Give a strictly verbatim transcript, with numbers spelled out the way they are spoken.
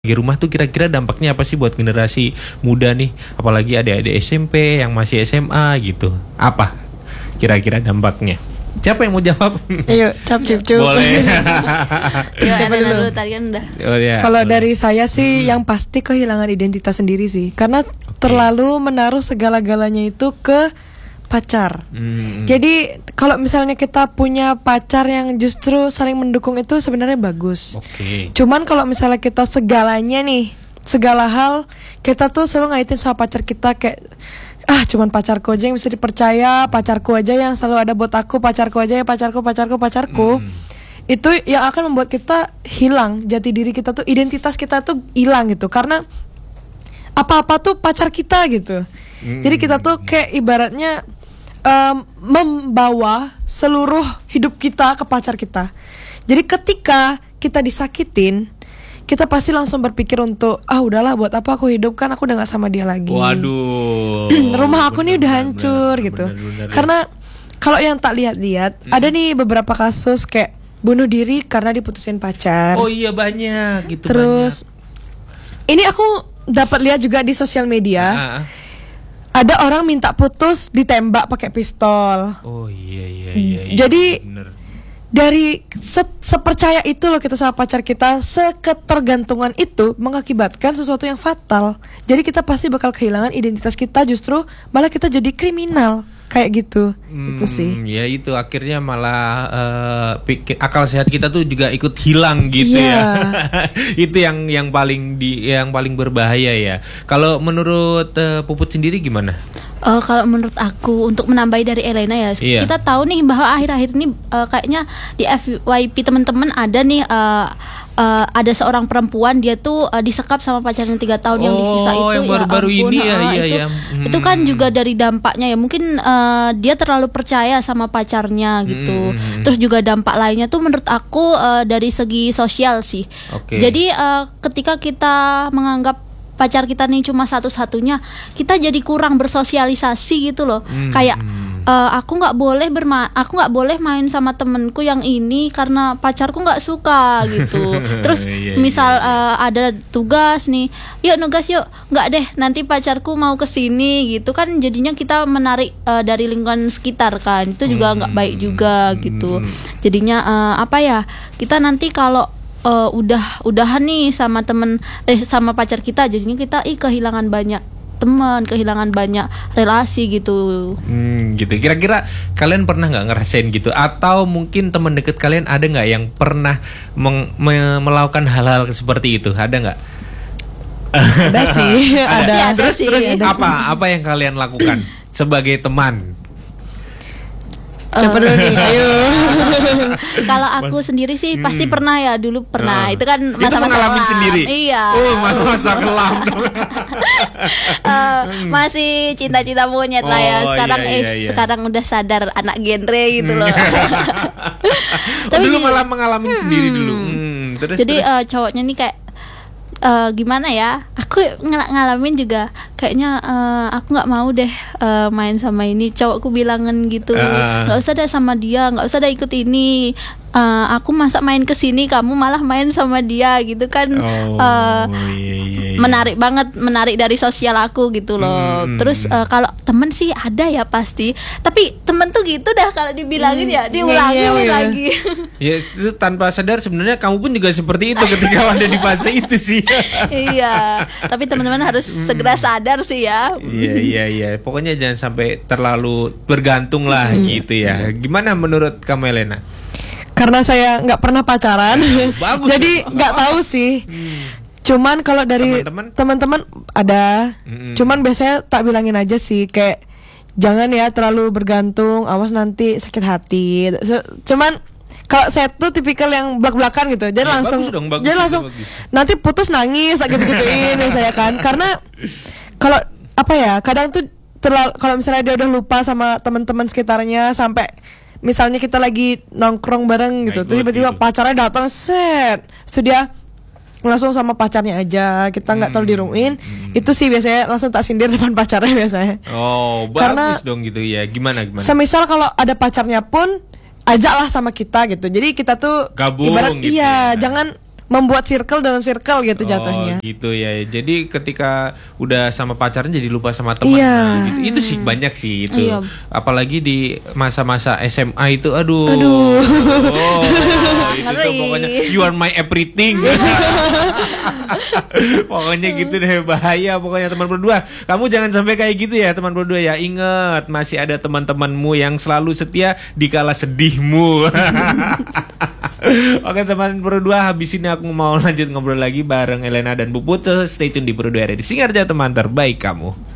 Di rumah tuh kira-kira dampaknya apa sih buat generasi muda nih, apalagi adik-adik S M P yang masih S M A gitu. Apa kira-kira dampaknya? Siapa yang mau jawab? Ayo, cap cip cup. Boleh. Siapa dulu? Tadi kan udah. Oh, ya, Kalau boleh. dari saya sih yang pasti kehilangan identitas sendiri sih. Karena terlalu menaruh segala-galanya itu ke pacar. Hmm. Jadi kalau misalnya kita punya pacar yang justru saling mendukung itu sebenarnya bagus. Oke. Cuman kalau misalnya kita segalanya nih, segala hal kita tuh selalu ngaitin sama pacar kita kayak ah cuman pacarku aja yang bisa dipercaya, pacarku aja yang selalu ada buat aku, pacarku aja ya pacarku, pacarku, pacarku. Hmm. Itu yang akan membuat kita hilang jati diri kita tuh, identitas kita tuh hilang gitu. Karena apa-apa tuh pacar kita gitu. Hmm. Jadi kita tuh kayak ibaratnya Um, membawa seluruh hidup kita ke pacar kita. Jadi ketika kita disakitin, kita pasti langsung berpikir untuk ah udahlah buat apa aku hidup, kan aku udah gak sama dia lagi. Waduh. Rumah aku nih bener, udah bener, hancur bener, gitu. bener, bener, Karena kalau yang tak lihat-lihat, Hmm. ada nih beberapa kasus kayak bunuh diri karena diputusin pacar. Oh iya banyak gitu. Terus ini aku dapat lihat juga di sosial media. Ah. Ada orang minta putus ditembak pakai pistol. Oh iya iya iya. iya Jadi bener. dari se- sepercaya itu loh kita sama pacar kita, seketergantungan itu mengakibatkan sesuatu yang fatal. Jadi kita pasti bakal kehilangan identitas kita, justru malah kita jadi kriminal kayak gitu. Hmm, Itu sih. Ya itu akhirnya malah uh, pikir, akal sehat kita tuh juga ikut hilang gitu Iya. ya. Itu yang yang paling di yang paling berbahaya ya. Kalau menurut uh, Puput sendiri gimana? Uh, kalau menurut aku untuk menambahi dari Elena ya, Iya. kita tahu nih bahwa akhir-akhir ini uh, kayaknya di F Y P teman-teman ada nih uh, uh, ada seorang perempuan dia tuh uh, disekap sama pacarnya tiga tahun yang disiksa itu. Oh, yang baru-baru ya ampun, ini ya, uh, iya itu, ya. Hmm. itu kan juga dari dampaknya ya, mungkin uh, dia terlalu percaya sama pacarnya gitu. Hmm. Terus juga dampak lainnya tuh menurut aku uh, dari segi sosial sih. Oke. Jadi uh, ketika kita menganggap pacar kita nih cuma satu-satunya, kita jadi kurang bersosialisasi gitu loh. Hmm. Kayak uh, aku nggak boleh berma aku nggak boleh main sama temenku yang ini karena pacarku nggak suka gitu. Terus Iya, iya, misal iya. uh, ada tugas nih, yuk nugas yuk, nggak deh nanti pacarku mau kesini gitu kan, jadinya kita menarik uh, dari lingkungan sekitar kan, itu juga nggak baik juga gitu. Jadinya uh, apa ya, kita nanti kalau Uh, udah udahan nih sama temen eh sama pacar kita, jadinya kita ih kehilangan banyak teman, kehilangan banyak relasi gitu. Hmm, gitu. Kira-kira kalian pernah nggak ngerasain gitu? Atau mungkin teman deket kalian ada nggak yang pernah meng- me- melakukan hal-hal seperti itu? Ada nggak? Ada sih, ada. Pasti ada Terus sih. terus Ada apa apa yang kalian lakukan sebagai teman? Siapa dulu nih? Ayo. Kalau aku sendiri sih pasti pernah ya, dulu pernah. Hmm. Itu kan Itu masa-masa pengalaman kelam. sendiri. Iya. Oh, masa-masa kelam dong. Eh, masih cinta-cinta monyet lah ya. Oh, Sekarang iya, eh iya, iya. sekarang udah sadar anak genre gitu loh. Oh, Tapi dulu gini- malah mengalami sendiri dulu. Hmm, terus, Jadi terus. eh, cowoknya nih kayak eh, gimana ya? Aku ng- ngalamin juga kayaknya eh, aku nggak mau deh eh, main sama ini. Cowokku bilangan gitu, Ah. nggak usah deh sama dia, nggak usah deh ikut ini. Eh, aku masa main ke sini, kamu malah main sama dia gitu kan? Oh, Eh, iya, iya, iya. menarik banget, menarik dari sosial aku gitu loh. Hmm. Terus eh, kalau temen sih ada ya pasti, tapi temen tuh gitu dah kalau dibilangin ya diulangin ngeyel ya. lagi. Ya itu tanpa sadar sebenarnya kamu pun juga seperti itu ketika ada di fase itu sih. Iya, tapi teman-teman harus segera sadar sih ya. Iya iya iya. Pokoknya jangan sampai terlalu bergantung lah gitu ya. Gimana menurut kamu Elena? Karena saya nggak pernah pacaran, bagus jadi ya. nggak tahu sih. Cuman kalau dari Teman-teman? teman-teman ada, Mm-mm. cuman biasanya tak bilangin aja sih kayak jangan ya terlalu bergantung, awas nanti sakit hati. So- Cuman kalau saya tuh tipikal yang belak-belakan gitu, jadi Ya, langsung, bagus dong, bagus, jadi bagus, langsung bagus. nanti putus nangis, gitu-gituin saya kan. Karena kalau apa ya, kadang tuh terlalu kalau misalnya dia udah lupa sama teman-teman sekitarnya sampai misalnya kita lagi nongkrong bareng gitu, Nah, tuh ikut tiba-tiba gitu. pacarnya datang set, sudah langsung sama pacarnya aja, kita nggak terlalu dirumuin. Itu sih biasanya langsung tak sindir depan pacarnya biasanya. Oh, Karena- bagus dong gitu ya. Gimana gimana? Semisal kalau ada pacarnya pun ajaklah sama kita gitu. Jadi kita tuh Gabung ibarat gitu iya, ya. jangan membuat circle dalam circle gitu jatuhnya. Oh gitu ya. Jadi ketika udah sama pacarnya jadi lupa sama teman. Iya. Nah, gitu. Itu sih banyak sih itu. Iya. Apalagi di masa-masa S M A itu aduh. Aduh. Oh, itu tuh Ngeri. pokoknya you are my everything. Pokoknya gitu deh, bahaya pokoknya teman berdua. Kamu jangan sampai kayak gitu ya teman berdua ya. Ingat masih ada teman-temanmu yang selalu setia di kala sedihmu. Oke teman berdua, habis ini aku mau lanjut ngobrol lagi bareng Elena dan Puput. So, stay tune di Berdua di Singarja, teman terbaik kamu.